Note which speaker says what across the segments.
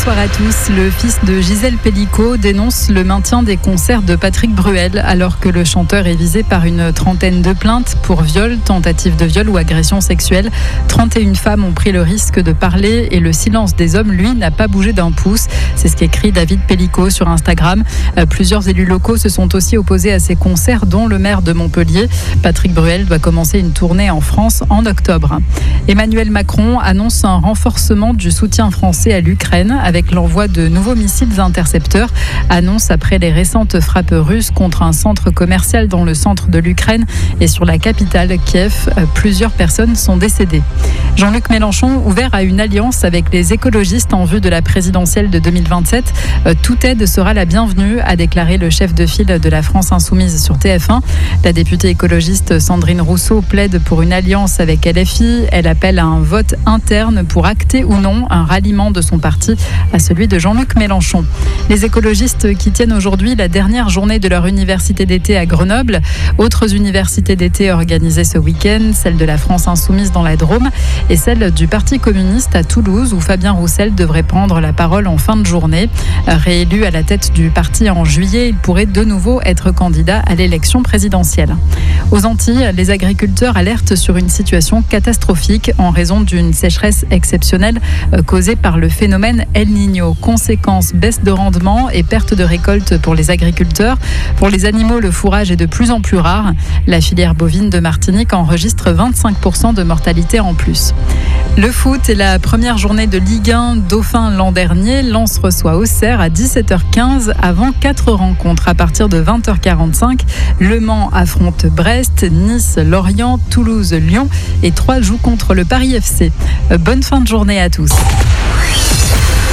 Speaker 1: Bonsoir à tous. Le fils de Gisèle Pellicot dénonce le maintien des concerts de Patrick Bruel alors que le chanteur est visé par une trentaine de plaintes pour viol, tentative de viol ou agression sexuelle. 31 femmes ont pris le risque de parler et le silence des hommes, lui, n'a pas bougé d'un pouce. C'est ce qu'écrit David Pellicot sur Instagram. Plusieurs élus locaux se sont aussi opposés à ces concerts, dont le maire de Montpellier. Patrick Bruel doit commencer une tournée en France en octobre. Emmanuel Macron annonce un renforcement du soutien français à l'Ukraine avec l'envoi de nouveaux missiles intercepteurs. Annonce après les récentes frappes russes contre un centre commercial dans le centre de l'Ukraine et sur la capitale Kiev. Plusieurs personnes sont décédées. Jean-Luc Mélenchon ouvert à une alliance avec les écologistes en vue de la présidentielle de 2027. Toute aide sera la bienvenue, a déclaré le chef de file de la France Insoumise sur TF1. La députée écologiste Sandrine Rousseau plaide pour une alliance avec LFI. Elle appelle à un vote interne pour acter ou non un ralliement de son parti à celui de Jean-Luc Mélenchon. Les écologistes qui tiennent aujourd'hui la dernière journée de leur université d'été à Grenoble. Autres universités d'été organisées ce week-end, celle de la France Insoumise dans la Drôme et celle du Parti communiste à Toulouse où Fabien Roussel devrait prendre la parole en fin de journée. Réélu à la tête du parti en juillet, il pourrait de nouveau être candidat à l'élection présidentielle. Aux Antilles, les agriculteurs alertent sur une situation catastrophique en raison d'une sécheresse exceptionnelle causée par le phénomène El Niño. Conséquence, baisse de rendement et perte de récolte pour les agriculteurs. Pour les animaux, le fourrage est de plus en plus rare. La filière bovine de Martinique enregistre 25% de mortalité en plus. Le foot est la première journée de Ligue 1 Dauphin l'an dernier. Lens reçoit Auxerre à 17h15 avant 4 rencontres. À partir de 20h45, Le Mans affronte Brest, Nice, Lorient, Toulouse, Lyon et 3 jouent contre le Paris FC. Bonne fin de journée à tous.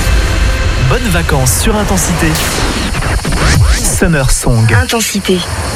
Speaker 2: Bonnes vacances sur Intensité. Summer Song.
Speaker 3: Intensité.